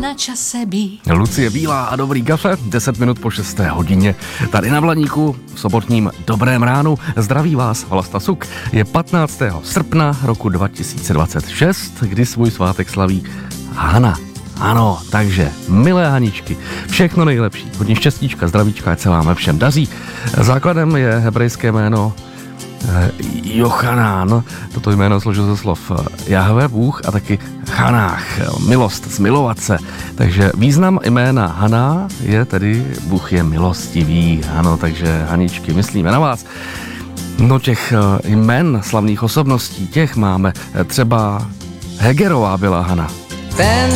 na čase být. Lucie Bílá a Dobrý kafe, 10 minut po 6. hodině. Tady na Blaníku v sobotním Dobrém ránu zdraví vás Vlasta Suk. Je 15. srpna roku 2026, kdy svůj svátek slaví Hana. Ano, takže milé Haničky, všechno nejlepší, hodně štěstíčka, zdravíčka, ať se vám ve všem daří. Základem je hebrejské jméno Jochanán. Toto jméno složil ze slov Jahve, Bůh, a taky Chanách, milost, zmilovat se. Takže význam jména Hana je tedy Bůh je milostivý. Ano, takže Haničky, myslíme na vás. No těch jmen slavných osobností, těch máme třeba Hegerová byla Hana.